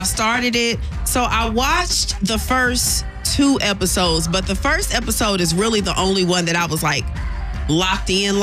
started it. So I watched the first 2 episodes, but the first episode is really the only one that I was like locked in.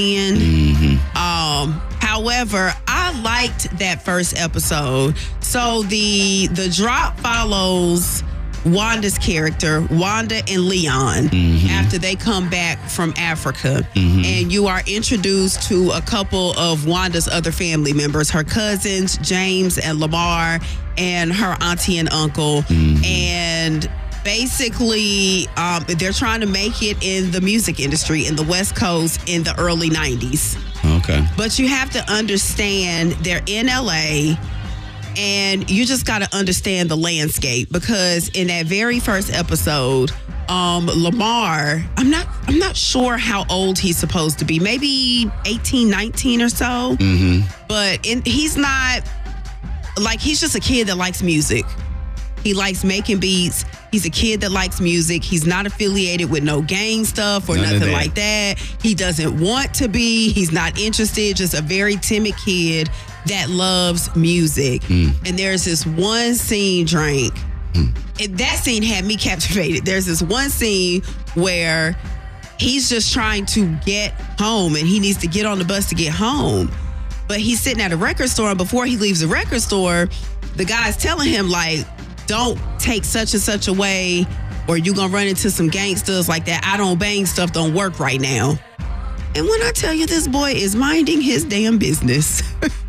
However, I liked that first episode. So the drop follows Wanda's character, Wanda and Leon, after they come back from Africa. And you are introduced to a couple of Wanda's other family members, her cousins, James and Lamar, and her auntie and uncle. And basically, they're trying to make it in the music industry in the West Coast in the early 90s. Okay. But you have to understand they're in LA, and you just got to understand the landscape, because in that very first episode, Lamar, I'm not sure how old he's supposed to be, maybe 18, 19 or so. But he's not, like, he's just a kid that likes music. He likes making beats. He's a kid that likes music. He's not affiliated with no gang stuff or nothing like that. He doesn't want to be. He's not interested. Just a very timid kid that loves music. And there's this one scene, Drake. That scene had me captivated. There's this one scene where he's just trying to get home, and he needs to get on the bus to get home. But he's sitting at a record store, and before he leaves the record store, the guy's telling him, like, don't take such and such away, or you're going to run into some gangsters like that. I don't bang stuff, don't work right now. And when I tell you, this boy is minding his damn business.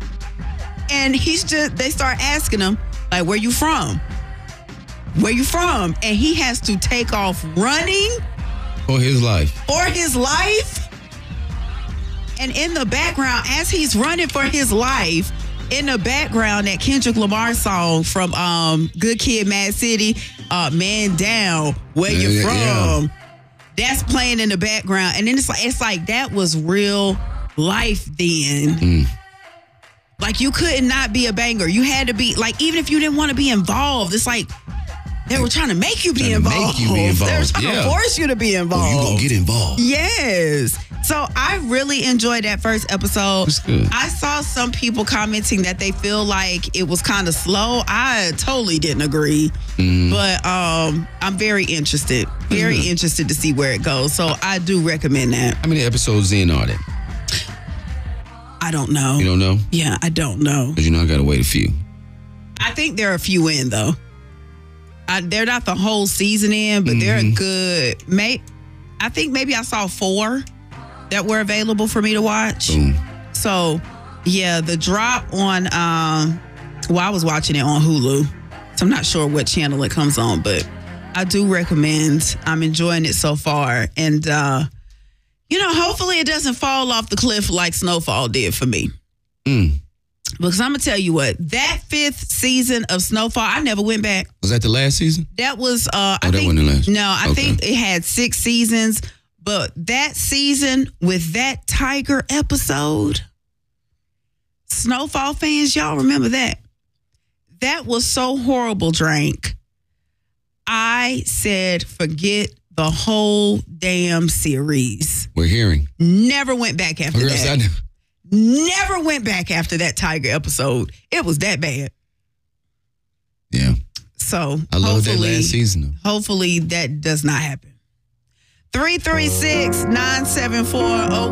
And they start asking him, like, where you from? Where you from? And he has to take off running. For his life. For his life. And in the background, as he's running for his life, in the background, that Kendrick Lamar song from Good Kid, Mad City, Man Down, Where You From? Yeah. That's playing in the background. And then it's like that was real life then. Like, you could not be a banger. You had to be, like, even if you didn't want to be involved, it's like they were trying to make you be involved. They were trying to force you to be involved. Oh, you gonna get involved. Yes. So I really enjoyed that first episode. That's good. I saw some people commenting that they feel like it was kind of slow. I totally didn't agree. But I'm very interested. Very interested to see where it goes. So I do recommend that. How many episodes in are there? I don't know. You don't know? Yeah, I don't know. Because I got to wait a few. I think there are a few in, though. They're not the whole season in, but they're good. I think maybe I saw 4 that were available for me to watch. So, yeah, the drop on, I was watching it on Hulu. So I'm not sure what channel it comes on, but I do recommend. I'm enjoying it so far. And, hopefully it doesn't fall off the cliff like Snowfall did for me. Because I'm going to tell you what, that 5th season of Snowfall, I never went back. Was that the last season? That was, that wasn't the last. No, I think it had 6 seasons. But that season with that tiger episode, Snowfall fans, y'all remember that? That was so horrible, Drake. I said, forget the whole damn series. We're hearing. Never went back after that. Never went back after that tiger episode. It was that bad. Yeah. So I love that last season. Hopefully that does not happen. 336-974